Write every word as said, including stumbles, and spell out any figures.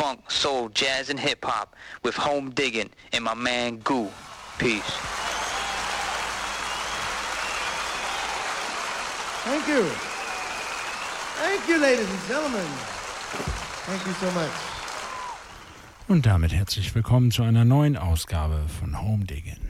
funk, soul, jazz, and hip-hop with Home Digging and my man Goo. Peace. Thank you. Thank you, ladies and gentlemen. Thank you so much. Und damit herzlich willkommen zu einer neuen Ausgabe von Home Digging.